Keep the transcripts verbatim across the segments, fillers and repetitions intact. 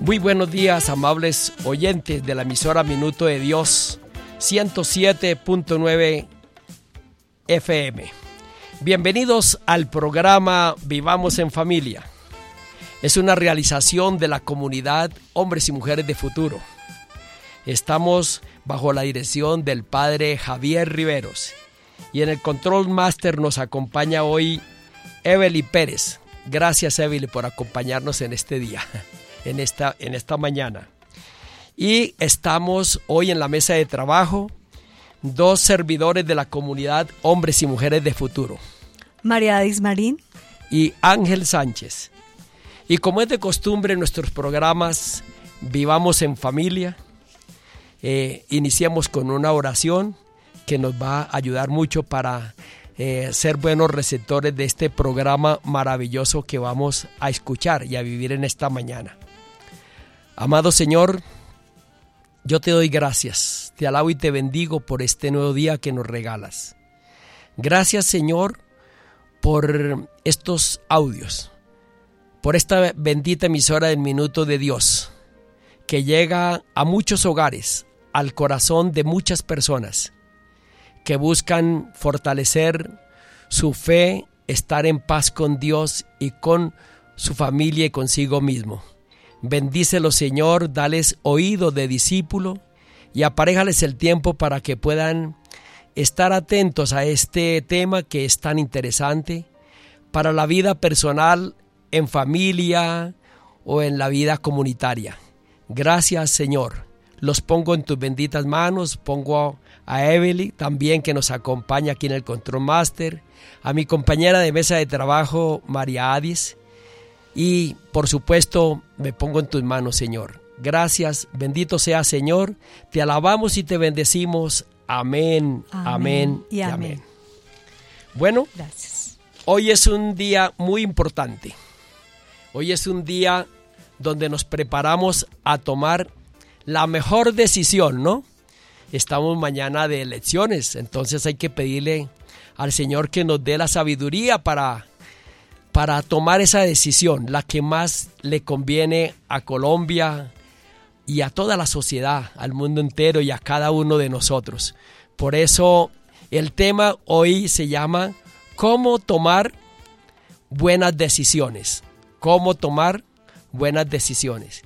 Muy buenos días, amables oyentes de la emisora Minuto de Dios ciento siete punto nueve F M. Bienvenidos al programa Vivamos en Familia. Es una realización de la comunidad Hombres y Mujeres de Futuro. Estamos bajo la dirección del Padre Javier Riveros y en el Control Master nos acompaña hoy Evely Pérez. Gracias, Evely, por acompañarnos en este día. En esta, en esta mañana. Y estamos hoy en la mesa de trabajo dos servidores de la comunidad Hombres y Mujeres de Futuro. María Adis Marín y Ángel Sánchez. Y como es de costumbre en nuestros programas Vivamos en Familia, eh, iniciamos con una oración que nos va a ayudar mucho para eh, ser buenos receptores de este programa maravilloso que vamos a escuchar y a vivir en esta mañana. Amado Señor, yo te doy gracias, te alabo y te bendigo por este nuevo día que nos regalas. Gracias, Señor, por estos audios, por esta bendita emisora del Minuto de Dios, que llega a muchos hogares, al corazón de muchas personas, que buscan fortalecer su fe, estar en paz con Dios y con su familia y consigo mismo. Bendícelo, Señor, dales oído de discípulo y aparéjales el tiempo para que puedan estar atentos a este tema que es tan interesante para la vida personal, en familia o en la vida comunitaria. Gracias, Señor. Los pongo en tus benditas manos, pongo a Evely también que nos acompaña aquí en el Control Master, a mi compañera de mesa de trabajo, María Adis. Y, por supuesto, me pongo en tus manos, Señor. Gracias, bendito sea, Señor. Te alabamos y te bendecimos. Amén, amén, amén y, y amén. amén. Bueno, gracias. Hoy es un día muy importante. Hoy es un día donde nos preparamos a tomar la mejor decisión, ¿no? Estamos mañana de elecciones, entonces hay que pedirle al Señor que nos dé la sabiduría para... para tomar esa decisión, la que más le conviene a Colombia y a toda la sociedad, al mundo entero y a cada uno de nosotros. Por eso el tema hoy se llama ¿Cómo tomar buenas decisiones? ¿Cómo tomar buenas decisiones?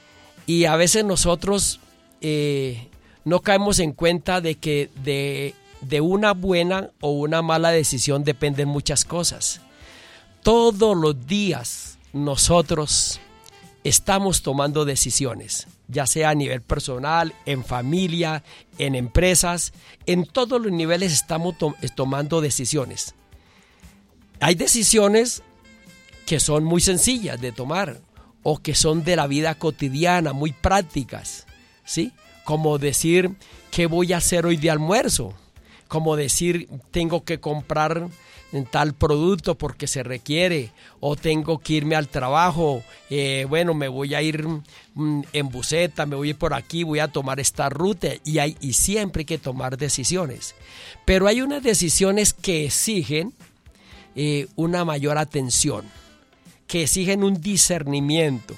Y a veces nosotros eh, no caemos en cuenta de que de, de una buena o una mala decisión dependen muchas cosas. Todos los días nosotros estamos tomando decisiones, ya sea a nivel personal, en familia, en empresas, en todos los niveles estamos to- tomando decisiones. Hay decisiones que son muy sencillas de tomar o que son de la vida cotidiana, muy prácticas, ¿sí? Como decir, ¿qué voy a hacer hoy de almuerzo? Como decir, tengo que comprar en tal producto porque se requiere, o tengo que irme al trabajo, eh, bueno, me voy a ir mm, en buseta, me voy a ir por aquí, voy a tomar esta ruta, y, hay, y siempre hay que tomar decisiones. Pero hay unas decisiones que exigen eh, una mayor atención, que exigen un discernimiento,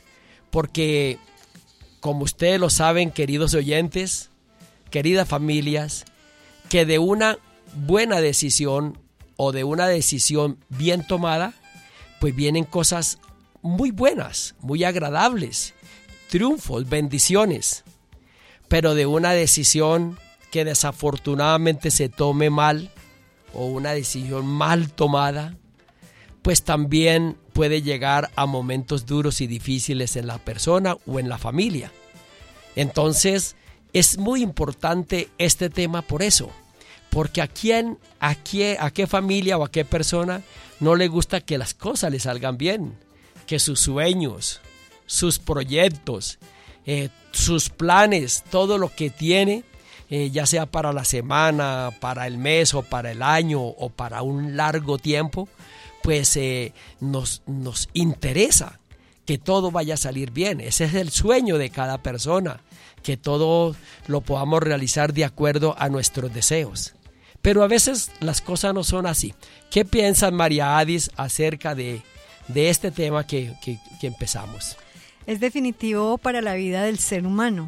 porque como ustedes lo saben, queridos oyentes, queridas familias, que de una buena decisión o de una decisión bien tomada, pues vienen cosas muy buenas, muy agradables, triunfos, bendiciones. Pero de una decisión que desafortunadamente se tome mal o una decisión mal tomada, pues también puede llegar a momentos duros y difíciles en la persona o en la familia. Entonces, es muy importante este tema por eso. Porque a quién, a qué, a qué familia o a qué persona no le gusta que las cosas le salgan bien, que sus sueños, sus proyectos, eh, sus planes, todo lo que tiene, eh, ya sea para la semana, para el mes o para el año o para un largo tiempo, pues eh, nos, nos interesa que todo vaya a salir bien. Ese es el sueño de cada persona, que todo lo podamos realizar de acuerdo a nuestros deseos. Pero a veces las cosas no son así. ¿Qué piensa María Adis acerca de, de este tema que, que, que empezamos? Es definitivo para la vida del ser humano.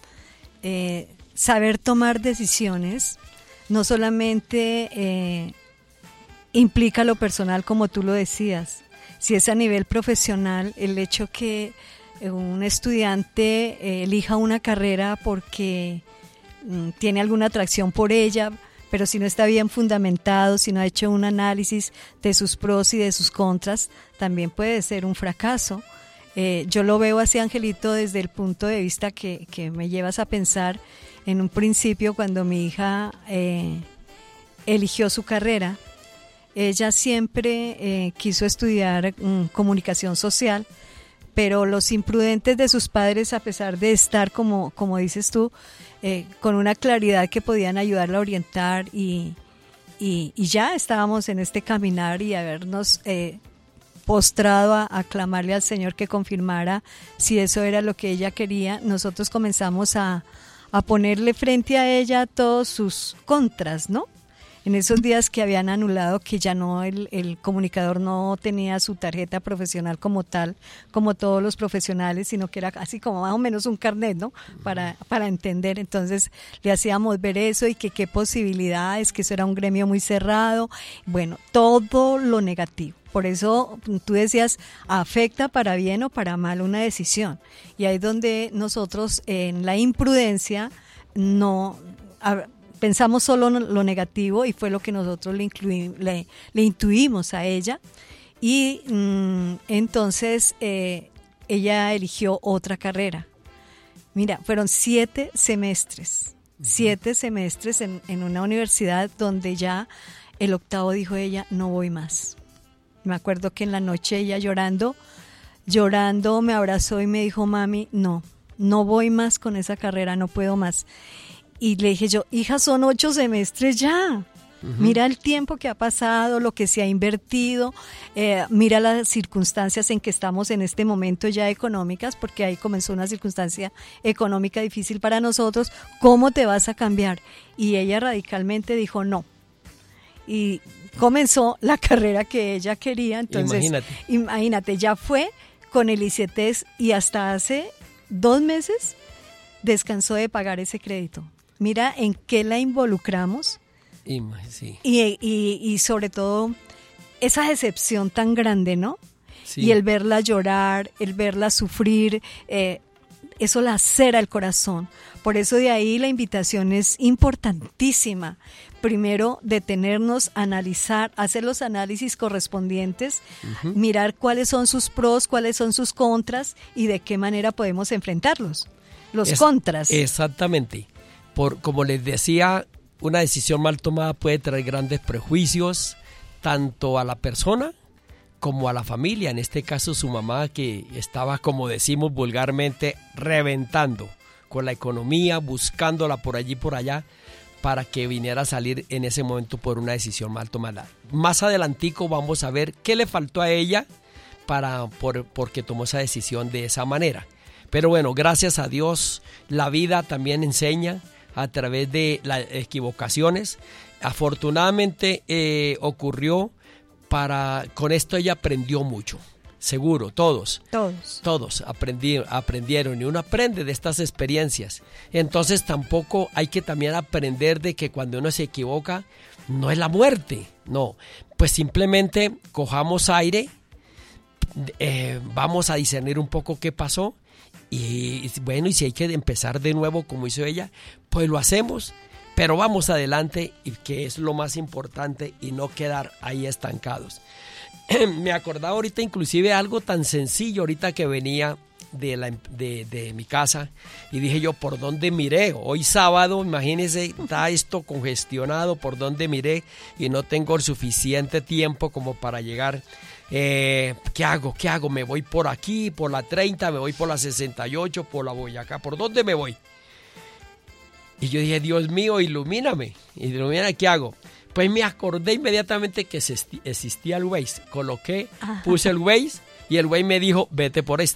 Eh, saber tomar decisiones no solamente eh, implica lo personal, como tú lo decías. Si es a nivel profesional, el hecho que un estudiante eh, elija una carrera porque mm, tiene alguna atracción por ella, pero si no está bien fundamentado, si no ha hecho un análisis de sus pros y de sus contras, también puede ser un fracaso. Eh, yo lo veo así, Angelito, desde el punto de vista que, que me llevas a pensar en un principio cuando mi hija eh, eligió su carrera. Ella siempre eh, quiso estudiar mm, comunicación social, pero los imprudentes de sus padres, a pesar de estar, como, como dices tú, eh, con una claridad que podían ayudarla a orientar y, y, y ya estábamos en este caminar y habernos eh, postrado a, a clamarle al Señor que confirmara si eso era lo que ella quería. Nosotros comenzamos a, a ponerle frente a ella todos sus contras, ¿no? En esos días que habían anulado, que ya no, el, el comunicador no tenía su tarjeta profesional como tal, como todos los profesionales, sino que era así como más o menos un carnet, ¿no? Para, para entender. Entonces le hacíamos ver eso y que qué posibilidades, que eso era un gremio muy cerrado. Bueno, todo lo negativo. Por eso tú decías, afecta para bien o para mal una decisión. Y ahí es donde nosotros en la imprudencia no... pensamos solo lo negativo y fue lo que nosotros le, incluí, le, le intuimos a ella y mmm, entonces eh, ella eligió otra carrera. Mira, fueron siete semestres, uh-huh. siete semestres en, en una universidad donde ya el octavo dijo ella, no voy más. Me acuerdo que en la noche ella llorando, llorando me abrazó y me dijo, mami, no, no voy más con esa carrera, no puedo más. Y le dije yo, hija, son ocho semestres ya. Uh-huh. Mira el tiempo que ha pasado, lo que se ha invertido, eh, mira las circunstancias en que estamos en este momento ya económicas, porque ahí comenzó una circunstancia económica difícil para nosotros. ¿Cómo te vas a cambiar? Y ella radicalmente dijo no. Y comenzó la carrera que ella quería. Entonces, imagínate, imagínate ya fue con el I C E T E S y hasta hace dos meses descansó de pagar ese crédito. Mira en qué la involucramos sí. y, y, y sobre todo esa decepción tan grande, ¿no? Sí. Y el verla llorar, el verla sufrir, eh, eso lacera el corazón. Por eso de ahí la invitación es importantísima. Primero, detenernos, analizar, hacer los análisis correspondientes, uh-huh. mirar cuáles son sus pros, cuáles son sus contras y de qué manera podemos enfrentarlos. Los es, contras. Exactamente. Por, como les decía, una decisión mal tomada puede traer grandes prejuicios, tanto a la persona como a la familia. En este caso, su mamá, que estaba, como decimos vulgarmente, reventando con la economía, buscándola por allí por allá, para que viniera a salir en ese momento por una decisión mal tomada. Más adelantico vamos a ver qué le faltó a ella para, por, porque tomó esa decisión de esa manera. Pero bueno, gracias a Dios, la vida también enseña a través de las equivocaciones. Afortunadamente eh, ocurrió para, con esto ella aprendió mucho. Seguro, todos. Todos. Todos aprendi, aprendieron y uno aprende de estas experiencias. Entonces tampoco hay que también aprender de que cuando uno se equivoca no es la muerte. No, pues simplemente cojamos aire, eh, vamos a discernir un poco qué pasó y bueno, y si hay que empezar de nuevo como hizo ella, pues lo hacemos. Pero vamos adelante y que es lo más importante y no quedar ahí estancados. Me acordaba ahorita inclusive algo tan sencillo ahorita que venía de, la, de, de mi casa y dije yo, ¿por dónde miré? Hoy sábado, imagínense, está esto congestionado, ¿por dónde miré? Y no tengo el suficiente tiempo como para llegar. Eh, ¿Qué hago? ¿Qué hago? ¿Me voy por aquí, por la treinta, me voy por la sesenta y ocho, por la Boyacá? ¿Por dónde me voy? Y yo dije, Dios mío, ilumíname. Ilumíname, ¿qué hago? Pues me acordé inmediatamente que existía el Waze. Coloqué, Ajá. puse el Waze y el Waze me dijo, vete por esta.